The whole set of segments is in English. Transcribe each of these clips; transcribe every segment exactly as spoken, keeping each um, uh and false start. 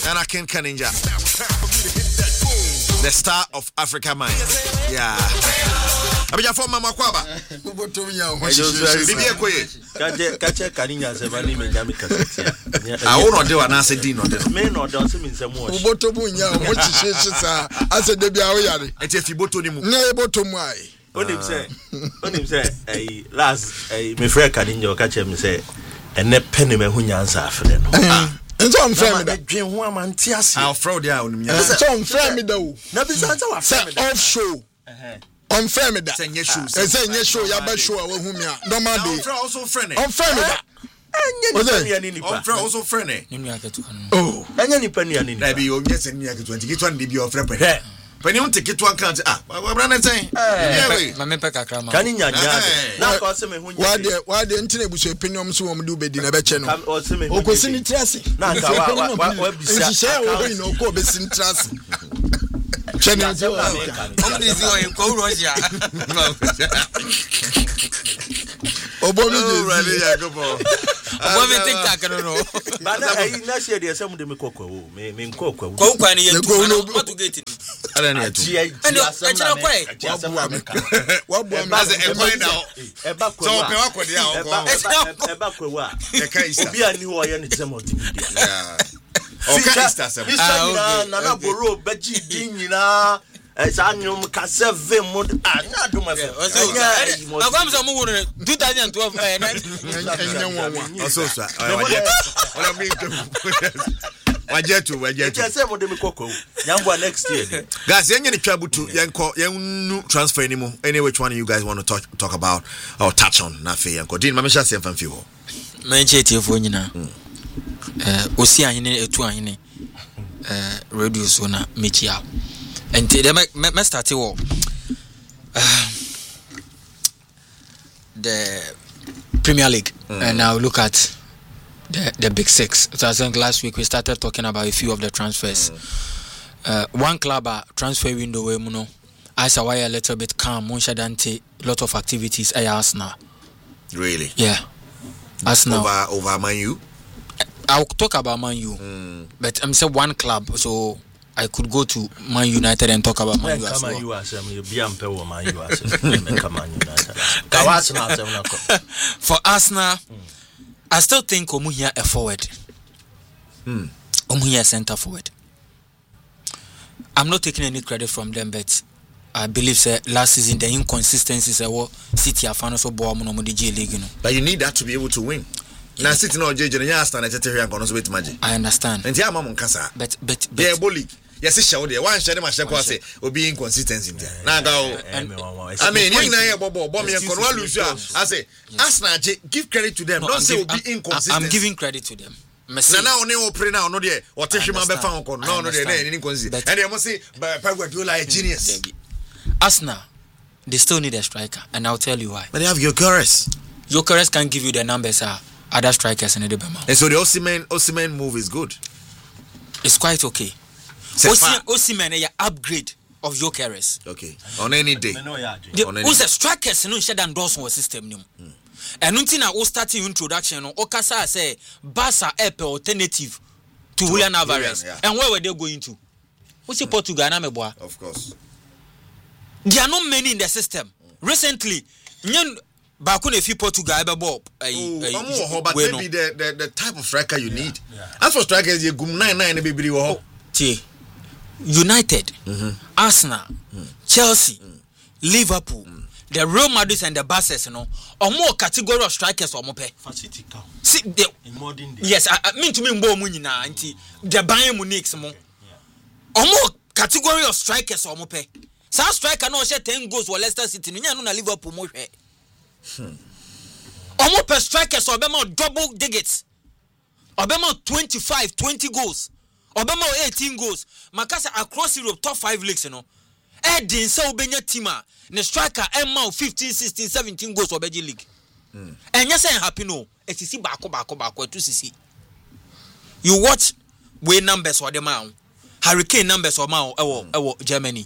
Nana Ken Kaninja, the star of Africa Mind. Yeah. Abija for Mama Kwaba. Bibi Ekoye. Kache kache Kaninja se bani me jami kasetia. Ah, o no de wa na se din no de. Me no de so min se mo. Uboto bu nya o chiche sa ase de bia o yare. Enti fi boto ni mu. Na e boto mu ai. Onim say. Onim say eh last eh me frɛ Kaninja o kache me say ene pene me hu nyansa afre no. Enso am frɛ me da. Dwen ho amanti ase. Ah, fraud ya onim nyansa. So am frɛ me da o. Na bi sanza wa frɛ me da. Off show. Eh. On frɛ me da. Say nye show. Say nye show ya ba show a wo hu me a. Normal day. On frɛ also frɛ On frɛ me da. Enye ni nipa. On frɛ also frɛ ne. Ninu aketu kan. Oh. Enye nipa ni ani nipa. Na bi o nye se ni aketu anti kitu an de bi o frɛ pɛ. Pani on take it one count. Ah, wa bra na say. Eh, ma me pe kakra ma. Kaninja nya. Na ko se me hu nya. Wa de wa de ntine buso opinion so wo mu do bedi na be che no. O se me. O ko si ni trase. Na ka wa wa wa bisa. Nshishare wo hin o ko be si trase. Chene nti o. Omo de si o en ko Russia. Obo mi Oh, je. really, yeah, go for. Obo me TikTok no no. Ba na ayi na share de sem de me kokwa wo. Me me kokwa wo. Ko kwa ni yetu na what gate. Ala na yetu. Endo echira kwai. Wa bua me. As a point now. E ba kwa. So pe wa kwode a o ko. E ba kwa wa. E ka isa. Obi ani ho ye ne tsem multimedia. Yeah. O ka isa se. Ah, na na boro beji din nyina. Esa nyum ka seven mo ah na do ma fe. Na kwa mzo mu wonu twenty twelve eh na. Enye won. Also so. Ola mi to. Wajetu wajetu. Eke se mo de me kokko. Nyambo next year. Guys, yenye ni twabutu yenko yenu transfer ni mu. Any which one you guys want to talk talk about or touch on na fe yenko. Din mamesha se mfamfi ho. Menche tiefo nyina. Eh osi ahene etu ahene. Eh radio so na mechia. And they me start wo the Premier League mm. and now look at the the Big Six. So I think last week we started talking about a few of the transfers. Mm. Uh, one club uh, transfer window we muno as a wire a little bit calm. Monsha Dante lot of activities. I Arsenal. Really? Yeah. Arsenal over over Man U. I'll talk about Man U, mm. but I'm saying one club so. I could go to Man United and talk about Man U as well. Man U as well. Man U as well. For Arsenal, mm. I still think Omu here a forward. Mm. Omu here centre forward. I'm not taking any credit from them, but I believe say last season the inconsistencies were City are fan so boy no the J League. But you need that to be able to win. Now City no J J ya stand at Terry and kono so wait magic. I understand. And ya mama nkasa. But but but yeah, bully. Yes, show there. One share them share say obi inconsistency there. Now go. I mean, you know bobo bomb me kono wa lose. I say Arsenal give credit to them. Don't say obi inconsistent. I'm giving credit to them. Na na one o pray now no there. O tehwe be fa kono. No no there na inconsistent. And they must say Pep Guardiola a genius. Arsenal they still need a striker and I'll tell you why. But they have Gyökeres. Gyökeres can give you the numbers are other strikers in the Bema. And so the Osimhen Osimhen move is good. It's quite okay. Osimhen Osimhen is an upgrade of Gyökeres. Okay. On any day. Who's a strikers no share than Dawson system no. And until now we start introduction no Okasa say Barca app alternative to Julian Alvarez. Yeah. And where were they going to? What's mm. Portugal na meboa? Of course. There are not many in the system. Mm. Recently, nyen Baku ne fi Portugal ebe ball. Oh, but maybe the, the the type of striker you yeah. need. Yeah. As for strikers, you gum nine nine be biri wo ho. United, mm-hmm. Arsenal, mm. Chelsea, mm. Liverpool, mm. the Real Madrid and the Barca, you know, or more category of strikers or more pay. See, the, in modern day. Yes, I, I mean to me more money now. Anti the Bayern Munich some more. Or more category of strikers or more pay. Some striker no share ten goals for Leicester City. No, no, Liverpool more pay. Hmm. Or more per strikers or be more double digits. Or be more twenty-five, twenty goals. Obama eighteen goals. Makasa across Europe top five leagues, you know. Edin so obenya teama. Ne striker Emma fifteen, sixteen, seventeen goals obeji league. Mm. And yes, I'm happy no. It's see bako bako bako to see. You watch way numbers or the man. Hurricane numbers or man ewo ewo Germany.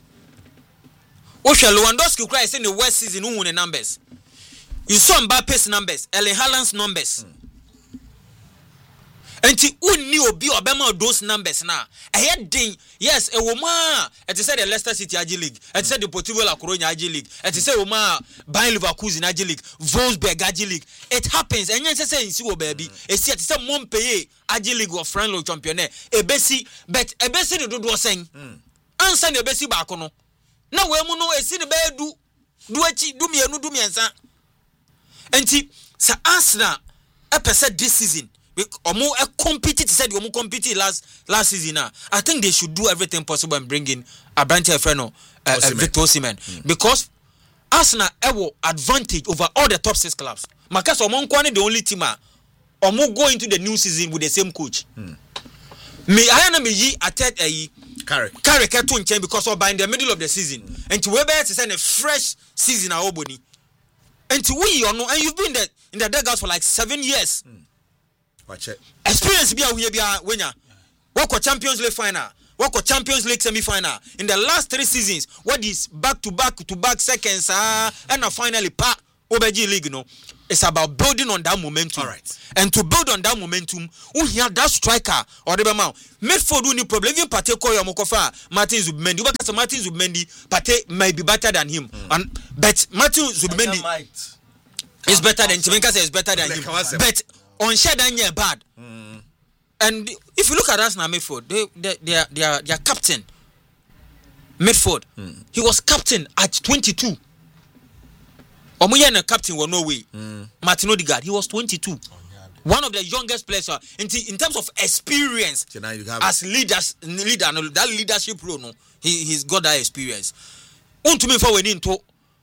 Osha Lewandowski cry in the West season who won the numbers. You saw Mbappe's numbers, Erling Haaland's numbers. Mm. Enti unni obi obema those numbers na. Ehye den. Yes, e wo ma. It is said the Leicester City A G League. It is said the Portugal La Coruña A G League. It is said wo ma Bayer Leverkusen A G League, Wolfsburg A G League. It happens. Enye se say nsi wo baby. E si it is said Montpellier A G League of friendly championnat. Ebesi but ebesi de dodo sen. Ansa na ebesi ba ko no. Na we mu no esi ne be du du achi du mienu du miensa. Enti sa Arsenal e pese this season omo e compete said omo compete last last season now. I think they should do everything possible and bring in Abrante Freno uh, uh, Victor Osimhen mm. because Arsenal have advantage over all the top six clubs. Because omo nkwane the only team a omo go into the new season with the same coach. Mm. Me I na me yi attack eh Carrick Carrick to nchen because of by in the middle of the season. Mm. And to we be to send a fresh season a oboni. And to we you know and you've been there in the dugouts for like seven years. Mm. Watch it. Experience bia we bia wenya. What ko Champions League final? What ko Champions League semi final? In the last three seasons, what is back to back to back seconds ah and finally pa Obeji League no. It's about building on that momentum. All right. And to build on that momentum, who hear that striker or the man midfield no problem even Partey Koyo Mokofa Martin Zubimendi. Because Martin Zubimendi Partey might be better than him. Mm. And but Martin Zubimendi is better than Chimenka says better than him. But on Shadanya bad. Mm. And if you look at us now midfield, they they they are, they are, they are captain midfield. Mm. He was captain at twenty-two. Omuyana captain was no way. Mm. Martin Odegaard, he was twenty-two. Oh, yeah. One of the youngest players uh, in, t- in terms of experience so as leaders leader that leadership role no he he's got that experience. Untumi for when into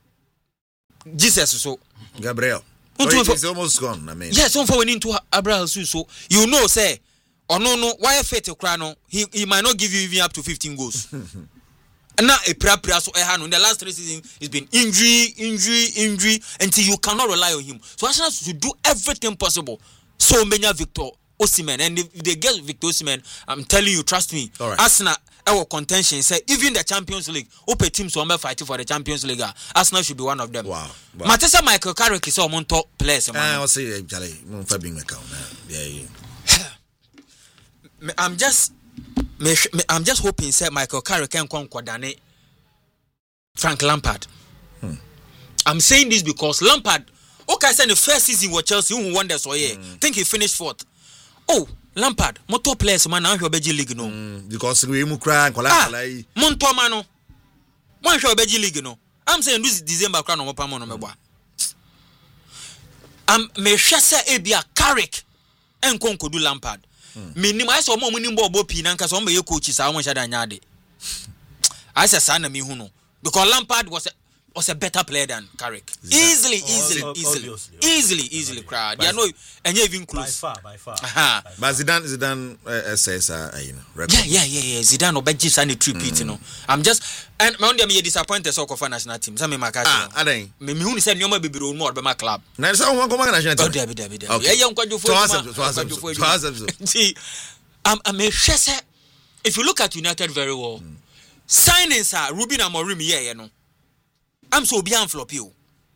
Jesus so Gabriel. Oh, he's almost gone. I mean, yes, on for when into Abraham so you know say or no no why fit to cry no he he might not give you even up to fifteen goals. Now a prayer prayer so in the last three seasons it's been injury, injury, injury until you cannot rely on him. So Arsenal should do everything possible. So many Victor Osimhen and if they get Victor Osimhen, I'm telling you, trust me. Right. Arsenal our contention say even the Champions League, open teams who are fighting for the Champions League. Arsenal should be one of them. Wow. wow. Matessa Michael Carrick is on top players. Ah, I'll say Charlie, yeah. I'm just I'm just hoping say Michael Carrick can come Kwadane Frank Lampard. Hmm. I'm saying this because Lampard, okay, said the first season with Chelsea who won the so yeah, mm. think he finished fourth. Oh, Lampard, motor players man now Beji League no. Mm, because we mu cry and ah, Monto mano. One show Beji League no. I'm saying this December crown no pamo no meboa. Am me hwese ebia Carrick en konko du Lampard. Minim I saw mom nim bobo pi na nka so mbe ye coach sa won hada nyaade. I said sana me hu no because Lampard was a, was a better player than Carrick. Easily, easily, oh, easily, obviously, easily, easily, easily crowd. They are no and you even close. By far, by far. Uh-huh. But Zidane, Zidane uh, says, uh, you know, record. Yeah, yeah, yeah, yeah. Zidane obeji sani tripit, you know. I'm just and my only me disappointed so for national team. Some me makasi. Ah, adeng. Me me hu ni say nyoma bebiro no be my club. Na so won come national team. Oh, David, David, David. Yeah, yeah, nkwadwo fo. So so so. See, I'm I'm a shese. If you look at United very well, mm. signings are Ruben Amorim yeah, you know. I'm so beyond flop you.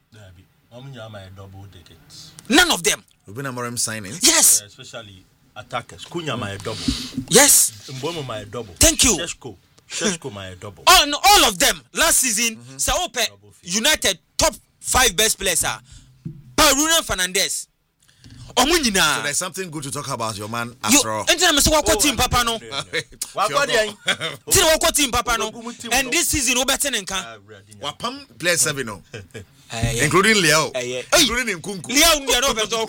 None of them. Ruben Amorim signings? Yes. Yeah, especially attackers. Kunya my double. Yes. Mbomo my double. Thank you. Sheshko. Sheshko my double. All, all of them. Last season, mm-hmm. Saope United top five best players are Bruno Fernandes. So there's something good to talk about your man after all. And then I team Papa no. team Papa no. And this season, Robertson and Can. Wapam plays seven no. Including Leo. Including Nkunku. Leo, we are not better.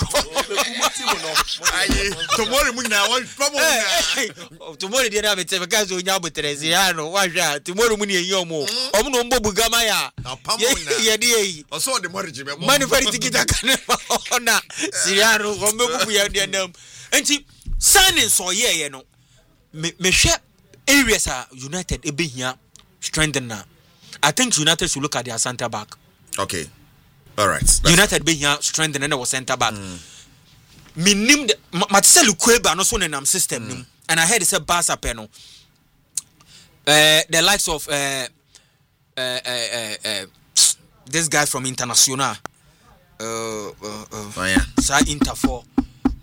Tomorrow, we now. Tomorrow, they have a because we now with Tereziano. Why, tomorrow, we need your more. I'm no more Bugamaya. Yeah, yeah. Also, the marriage. Manufacturing ticket. Siriano, we are there. And see, signing so yeah, you know. Me share areas are United a bit here strengthened now. I think United should look at their centre back. Okay. All right. That's United being here strengthened and our centre back. Me name the Matiselu Kweba no so nenam system mm. and I heard it's a Barca panel. Uh, the likes of uh, uh, uh, uh, this guy from Internacional. Uh, uh, uh, oh yeah. Sa Interfor.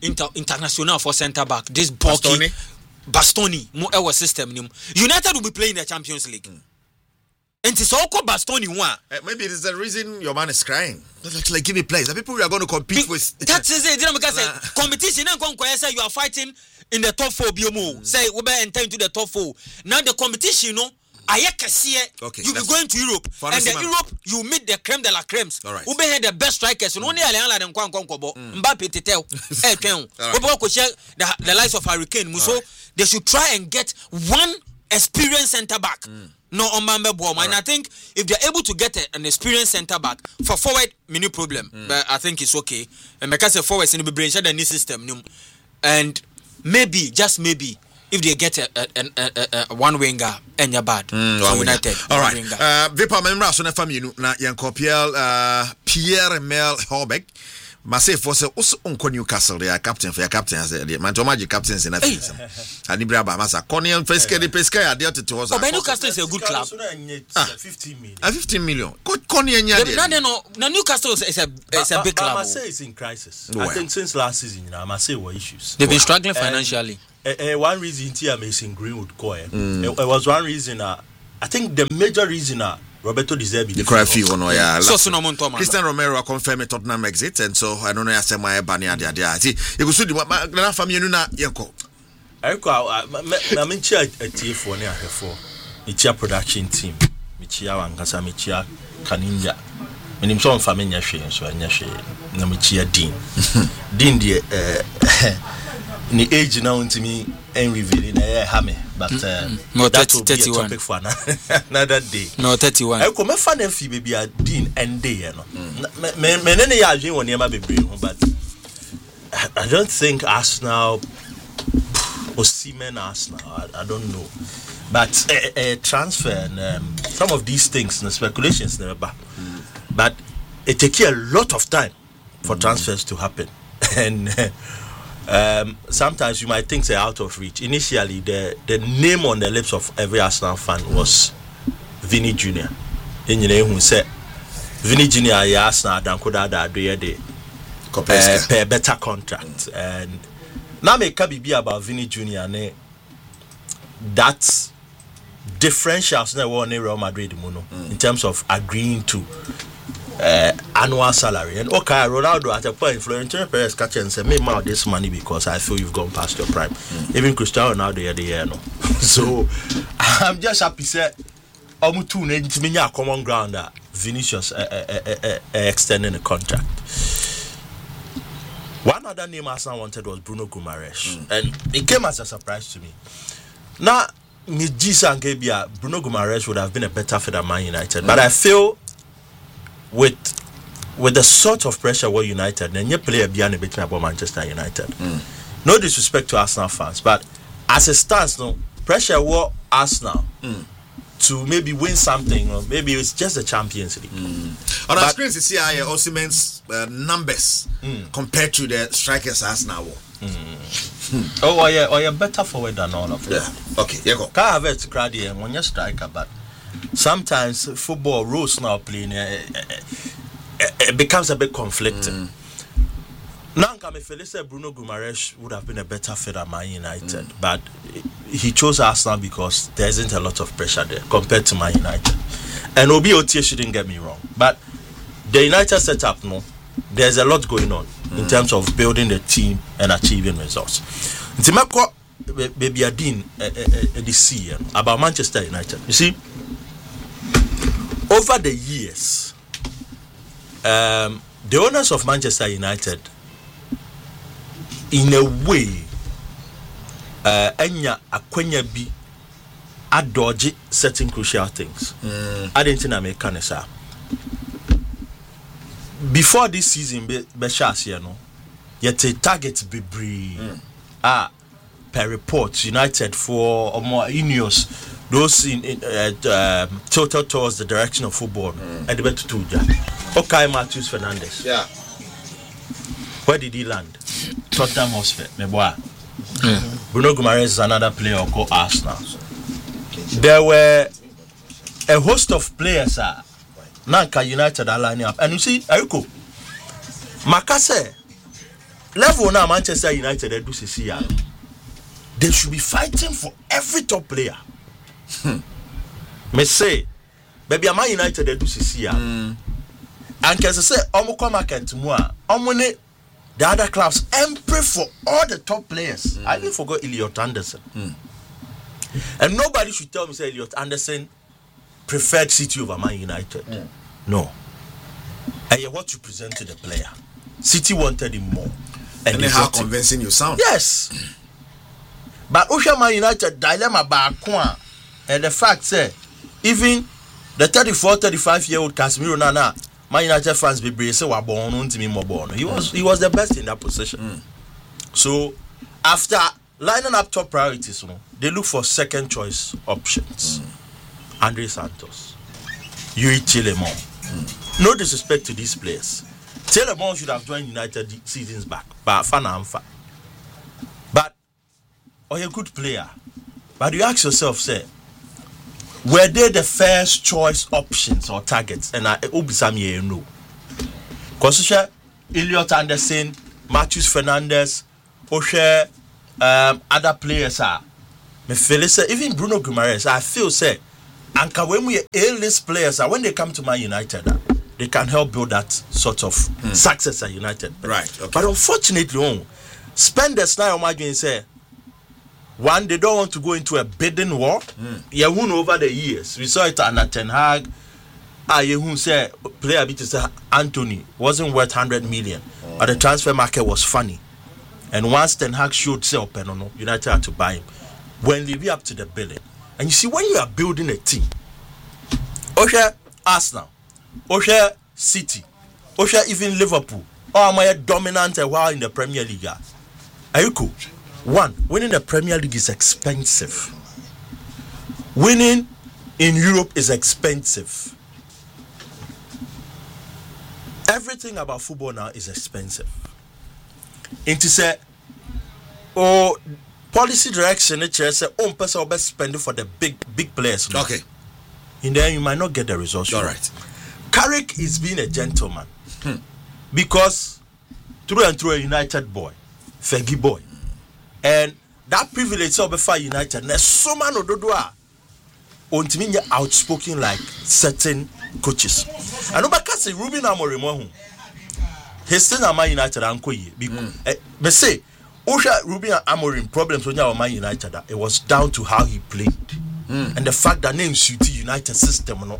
inter international for centre back. This bulky Bastoni, Bastoni mo our system nim. United will be playing the Champions League. Mm. And it's all called Bastoni one. Uh, maybe it's the reason your man is crying. Like, like give me place. The people we are going to compete Be- with. That is it. Because nah. competition and say you are fighting in the top four. B M O mm. say we better enter into the top four. Now the competition, you know. Okay, you be going to Europe, and the Europe you meet the creme de la cremes. Who be the best strikers? Only Alena and Kwan Konkobo, Mbappe Tetel, Elken. We share the the likes of Hurricane Muso. They should try and get one experienced centre back. Mm. No Omambe Boma, and I think if they're able to get a, an experienced centre back for forward, many problem. Mm. But I think it's okay. And because the forwards in the brain share the new system, and maybe just maybe. If they get a, a, a, a, a one winger, and you're bad. Mm, so United. All right. Uh, Vipa memra so na family na yanko Pierre uh, Pierre Emile Højbjerg. Mase for say also unko Newcastle their captain for your captain as the man to magic captains in that. Ani bra ba masa Cornelius Pesca de Pesca ya dey to us. Oh, Newcastle is a good club. fifteen million. Ah, fifteen million. Cornelius no no no Newcastle is a is a big club. Marseille is in crisis. I think since last season, you know, Marseille were issues. They've been struggling financially. Uh, uh, one reason Tia Mason Greenwood call it, mm. it, it was one reason. Uh, I think the major reason uh, Roberto De Zerbi. The cry fee one, yeah. So so no more Thomas. Christian Romero confirmed Tottenham exit, and so I don't know. I say my bani adia adia. See, you go see the my family you na yanko. I go. I mean, chia a T F one here for. Me chia production team. Me chia wangasa. Me chia Kaninja. Me nim so family nyashe so nyashe. Na me chia Dean. Dean the. Ni age now into me and revealing a hammer, but uh, no, that will be a topic for another day. No, thirty-one. I come fan and fee baby a Dean and day, you know. Many years when you might be but I don't think Arsenal or Seaman Arsenal, I, I don't know. But a, a transfer and um, some of these things, the speculations never back. But it takes a lot of time for transfers to happen. And Um, sometimes you might think they're out of reach. Initially, the the name on the lips of every Arsenal fan was Vinny Junior And you know who said Vinny Junior Yeah, Arsenal don't could have that do the pay better contract. Mm. And now me can be about Vinny Junior Ne that differentials na one Real Madrid mono mm. in terms of agreeing to. Uh, annual salary and okay Ronaldo at a point Florentino Perez catch and say me more this money because I feel you've gone past your prime. Mm. Even Cristiano Ronaldo here the year no. So I'm just happy say I'm two to me a common ground that Vinicius uh, uh, uh, uh, uh, extending the contract. One other name Arsenal wanted was Bruno Guimaraes mm. and it came as a surprise to me. Now me Gisa and Gabia Bruno Guimaraes would have been a better fit than Man United, mm. but I feel with with the sort of pressure what United then you play a beyond a bit about Manchester United. Mm. No disrespect to Arsenal fans, but as it stands no pressure what Arsenal mm. to maybe win something or maybe it's just the Champions League. Mm. On our screens you see our Osimhen's uh, numbers mm. compared to the strikers Arsenal. Mm. Mm. Oh, oh yeah, oh yeah, better forward than all of them. Yeah. Okay, yeah go. Can't have it crowdy and when you striker but sometimes football rules now playing uh, uh, it becomes a bit conflicting. Mm. Now, I feel say Bruno Guimaraes would have been a better fit at Man United, mm. but he chose Arsenal because there isn't a lot of pressure there compared to Man United. And Obi Otie shouldn't get me wrong, but the United setup, no, there's a lot going on mm. in terms of building the team and achieving results. Timako baby Adin this year about Manchester United. You see. Over the years, um, the owners of Manchester United, in a way, enya akwenya bi adodge certain crucial things. I didn't know me can say. Before this season, be be shas you know, yet a target be bree. Ah, per report, United for or more Ineos. Those in, in uh, um, total towards the direction of football mm. and the better to Okay, Matheus Fernandes. Yeah. Where did he land? Tottenham Hotspur. Me boy. Mm. Bruno Guimaraes is another player who go Arsenal. There were a host of players. Uh, Nanka United are lining up, and you see, Eriko Makase level now Manchester United they do see ya. They should be fighting for every top player. Hmm. Me say, baby, Man United they do see ya. Mm. And can say, omo come market more. Omo ne the other clubs and pray for all the top players. Mm. I even forgot Elliot Anderson. Mm. And nobody should tell me say Elliot Anderson preferred City over Man United. Mm. No. And yeah, what you present to the player. City wanted him more. And, and how convincing you sound. Yes. But Osha Man United dilemma back and the fact say even the thirty-four, thirty-five year old Casemiro Nana, Man United fans be brave say born on to me more born. He was he was the best in that position. Mm. So after lining up top priorities, you know, they look for second choice options. Mm. Andre Santos, Yuri Tielemans. Mm. No disrespect to these players. Tielemans should have joined United seasons back, but fan and fan. But or a good player. But you ask yourself, say, were they the first choice options or targets? And I will be some year no. Because Elliot Anderson, Matheus Fernandes, Oshe, um, other players are. Me feel say even Bruno Guimaraes, I feel say, and when we A-list players are when they come to Man United, uh, they can help build that sort of hmm. success at United. Right. Okay. But unfortunately, oh, spenders now imagine say. One, they don't want to go into a bidding war. Mm. Yeah, who over the years. We saw it at Ten Hag. Ah, you who say player bit say Anthony wasn't worth one hundred million. Oh. But the transfer market was funny. And once Ten Hag showed say open no, United had to buy him. When they be up to the bidding. And you see when you are building a team, Osha Arsenal, Osha City, Osha even Liverpool, oh am I dominant a while in the Premier League? Are you cool? One, winning the Premier League is expensive. Winning in Europe is expensive. Everything about football now is expensive. And to say, oh, policy direction, it say, oh, person will best spend it for the big, big players. Now. Okay. And then you might not get the results. All right. Carrick is being a gentleman hmm. because through and through a United boy, Fergie boy. And that privilege of Before United, there's so many ododoa on to outspoken like certain coaches. And nobody can say Ruben Amorim, he's still a Man United uncle. Because, but say, Osha Ruben Amorim problems when you are Man United, it was down to how he played mm. and the fact that name suited United system. No.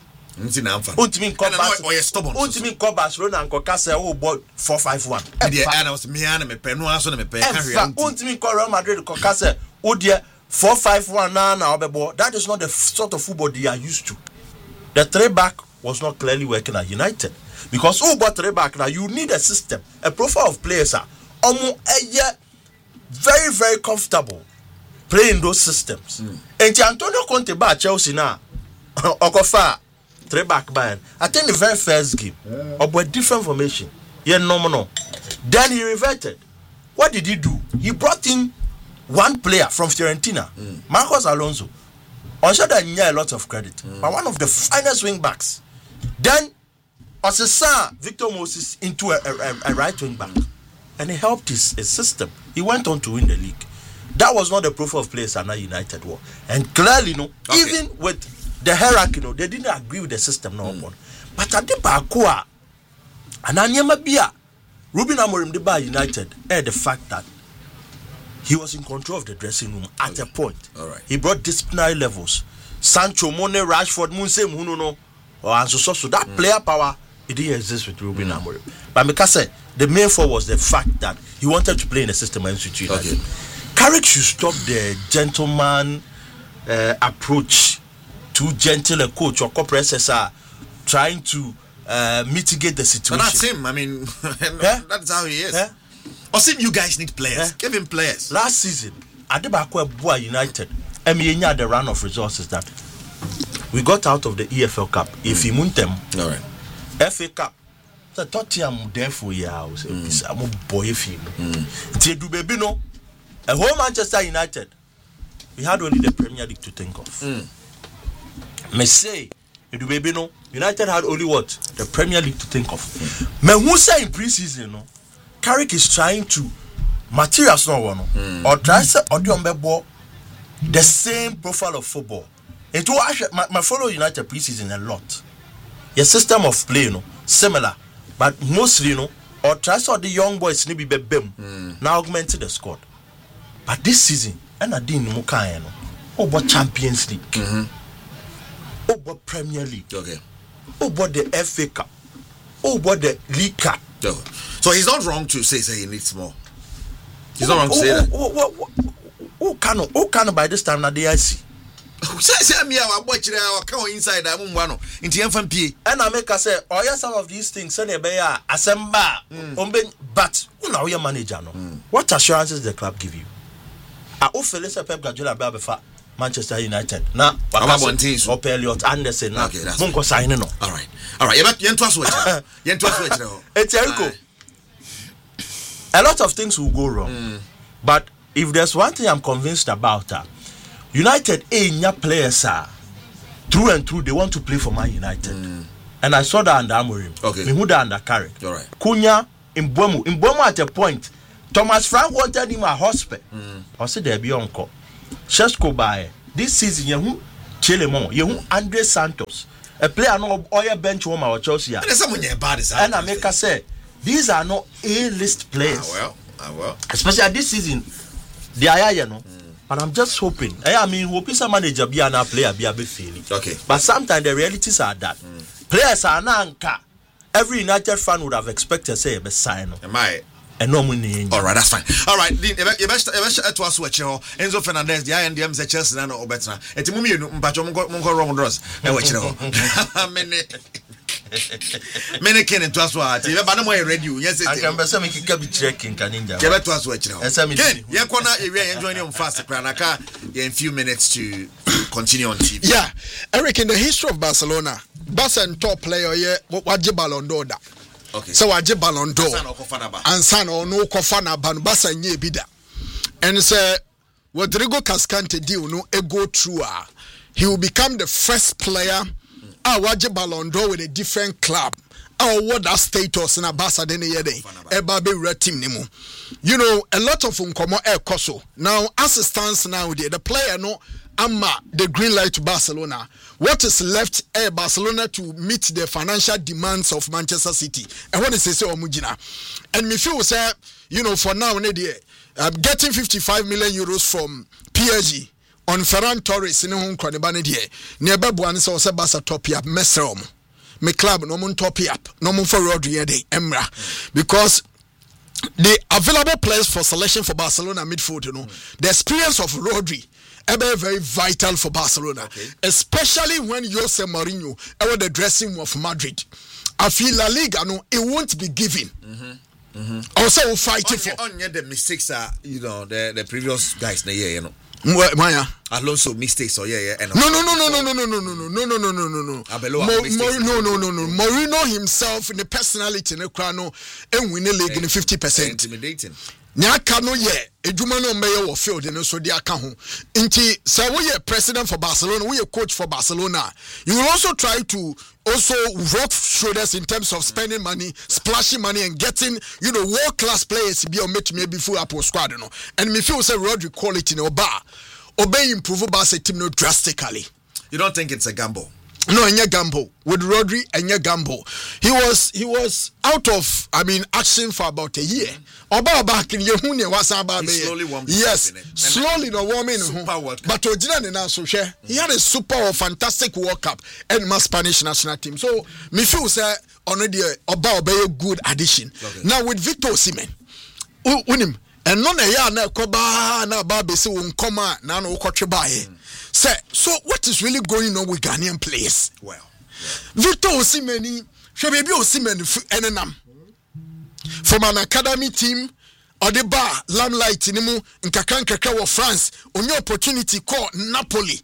Ultimate Cobas, or stubborn. Ultimate Cobas, Rona and Cocasa, who bought four five one. And I was me and me Penuas on a pair. Ultimate Real Madrid, Cocasa, oh dear, four five one now. That is not the sort of football they are used to. The three back was not clearly working at United because who bought three back now? You need a system, a profile of players are almost a year very, very comfortable playing those systems. Mm. And Antonio Conte by Chelsea now, Okofa. Three back band. I think the very first game, yeah. About different formation. Yeah, no, no, no. Then he reverted. What did he do? He brought in one player from Fiorentina, mm. Marcos Alonso. On sure that he had a lot of credit, mm. but one of the finest wing backs. Then, Osesa Victor Moses into a, a, a right wing back, and he helped his, his system. He went on to win the league. That was not the profile of players Anna United were, and clearly, no, okay. Even with the hierarchy, no, they didn't agree with the system, no mm. But at the Bakua, and Anyama Bia, Ruben Amorim de Ba United, and the fact that he was in control of the dressing room at okay. a point. All right. He brought disciplinary levels. Sancho, Mone, Rashford, Munse, Mununo, or and so so that mm. player power it didn't exist with Ruben mm. Amorim. But because I said the main fault was the fact that he wanted to play in a system and institute. Okay. Carrick should stop the gentleman uh, approach. Too gentle a coach or corporate S S R trying to uh, mitigate the situation. But that's him. I mean, yeah? That's how he is. Yeah? Or see, you guys need players. Yeah? Give him players. Last season, Adebakwe Bua United, M E N had the run of resources that we got out of the E F L Cup. If he muntem, all right. F A Cup. So Tottenham there for years. I'm a boy if him. Till do baby no. A whole Manchester United, we had only the Premier League to think of. Mm. Me say, you baby no. United had only what the Premier League to think of. Mm. Me who say in pre-season no. Carrick is trying to materials no one mm. or try to audio the same profile of football. It was my, my follow United preseason a lot. Your system of play, you know, similar, but mostly, you know, or try to the young boys maybe be bem mm. now augmented the squad. But this season, and I didn't know kind of oh, but Champions League, mm-hmm. oh, but Premier League, okay, oh, but the F A Cup, oh, but the League Cup. Oh. So he's not wrong to say say he needs more. He's not wrong to say that. Who can who can by this time na the I C? Say say me I watch it I come inside I am one into F M P. And I make us say oh yeah some of these things say be ya asemba ombe but who now your manager no. What assurances the club give you? I offer Pep Guardiola be befa Manchester United. Na or Elliot Anderson na monko sign no. All right. All right. You yen to switch. Yen to switch now. It's Erico. A lot of things will go wrong. Mm. But if there's one thing I'm convinced about, uh, United ain't players are through and through. They want to play for Man United, mm. and I saw that under Amorim. Okay, me who that under Carrick. All right. Cunha in Mbuemo, in Mbuemo at a point, Thomas Frank wanted him a hospital. Mm. I said there be uncle. Shesko by this season, you who Chilemon, you who Andre Santos, a player no oil bench woman or Chelsea. And someone bad is and I make her say these are not A-list players. Ah, well, ah, well. Especially this season. They are, you know, mm. but I'm just hoping. I mean, hoping some manager be an player be a bit feeling. Okay. But sometimes the realities are that mm. players are not. Every United fan would have expected say a sign. Am I? And no money. All right, that's fine. All right, the you best you best to us watch now. Enzo Fernandez, the I and the M Chelsea na no better. Eti mumi no mpacho monko monko wrong draws. E watch now. Many many can to us what. You ba no more radio. Yes, I can be say make ka be checking kaninja. You better to us watch now. Ken, you corner area enjoying on fast kranaka in few minutes to continue on T V. Yeah. Eric, in the history of Barcelona, Barca top player yeah what Ballon d'Or da. Okay. So I just Ballon d'Or. And son or no Kofana ban Basa nye bida. And say Rodrigo Cascante deal no e go through. He will become the first player I waje Ballon d'Or with a different club. Oh, what that status in a Barca den ye day. E baby red team nimo. You know, a lot of uncommon air coso. Now as it stands now the player no Amma the green light to Barcelona. What is left eh, Barcelona to meet the financial demands of Manchester City? And what is it say Omujina? And me feel say, you know, for now, uh, getting fifty-five million euros from P S G on Ferran Torres in home Kronibani here. Nearby Buan so say Barca top up Mesrom. Me club no mun top up. No mun for Rodri de Emra. Because the available players for selection for Barcelona midfield, you know, mm. the experience of Rodri ever very vital for Barcelona, okay. Especially when Jose Mourinho ever the dressing room of Madrid. I feel La Liga, no, it won't be given. Mm-hmm. Mm-hmm. Also, we'll fight it for. On the mistakes are, you know, the the previous guys, yeah, you know. Maya Alonso mistakes, so yeah, yeah. No, no, no, no, no, no, no, no, no, no, no, no, no, no, no. Abeloa Mo, mistakes. Mo, no, no, no, no. Mourinho himself in the personality, in the crown, and win the league in fifty percent. Intimidating. Nyaka no ye edwuma no meye wo field no so de aka ho nti say we president for Barcelona, we coach for Barcelona, you will also try to also work shoulders in terms of spending money, splashing money and getting, you know, world class players be on me before Apple squad no. And me feel say Rodri quality no ba obey improve Barca team no drastically. You don't think it's a gamble? No, Enya gamble with Rodri. Enya gamble. He was he was out of I mean action for about a year. Oba back in Yehunia was about slowly warmed yes, up in it. slowly no warming. But Ojina and so share. He had a super or fantastic World Cup and my Spanish national team. So me feel say already Oba Oba a good addition. Okay. Now with Victor Osimhen, unim and none a ya na koba na babe se won koma na no kwotwe bae. Say, so what is really going on with Ghanaian players? Well, yeah. Victor Osimhen, she maybe Osimhen enenam from an academy team or the bar limelight in mu nkaka nkaka of France on your opportunity call Napoli.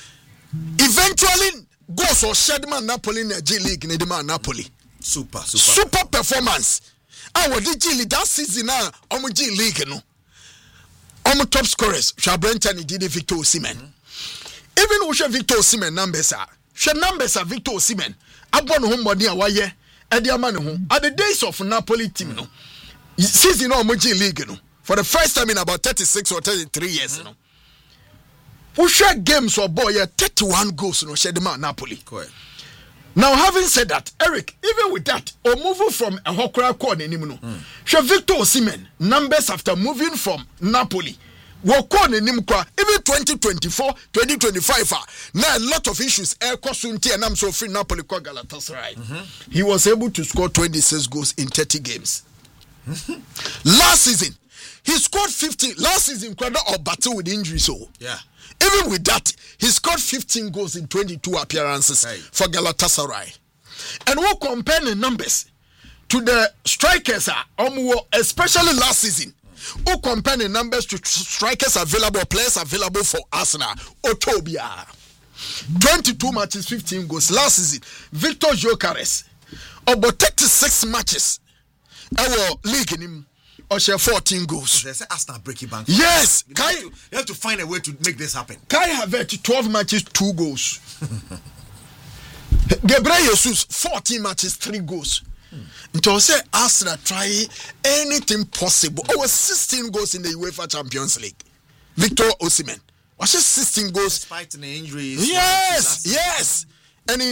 Eventually goes or Shedman Napoli in the G League in the man Napoli. Super, super, super performance. Our the G League that season now on G League no. On top scorers, Shabrenton did Victor Osimhen. Mm-hmm. Even we Victor Osimhen numbers are. She numbers are Victor Osimhen. Abon home body awaye. Edi amane home. At the days of Napoli team no. season no Omoji League no. For the first time in about thirty-six or thirty-three years, mm-hmm. you know. We share games or boy, yeah, thirty-one goals, no, share the man Napoli. Correct. Now, having said that, Eric, even with that, or moving from a Hokra corner, mm. Sure, Victor Osimhen, numbers after moving from Napoli, were corner even twenty twenty-four, twenty twenty-five, now a lot of issues, air Kosunti and I'm so free Napoli called Galatasaray. Mm-hmm. He was able to score twenty-six goals in thirty games. Last season, he scored fifteen. Last season, Crowder or battle with injury, so yeah. Even with that, he scored fifteen goals in twenty-two appearances hey. for Galatasaray. And we'll compare the numbers to the strikers, especially last season. We'll compare the numbers to strikers available, players available for Arsenal. Otobia. twenty-two matches, fifteen goals. Last season, Victor Gyökeres. About thirty-six matches. Our league in him. Or share fourteen goals. There's Arsenal breaking bank. Yes, you, Kai, have to, you have to find a way to make this happen. Kai Havertz twelve matches, two goals. Gabriel Jesus fourteen matches, three goals. Until say Arsenal try anything possible. Over sixteen goals in the UEFA Champions League. Victor Osimhen. Was it sixteen goals? Despite the injuries. Yes, yes. And in